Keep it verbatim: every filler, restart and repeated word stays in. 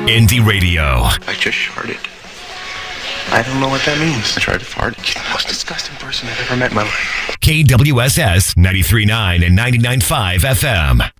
Indie Radio. I just sharted. I don't know what that means. I tried to fart. It's the most disgusting person I've ever met in my life. K W S S ninety-three point nine and ninety-nine point five F M.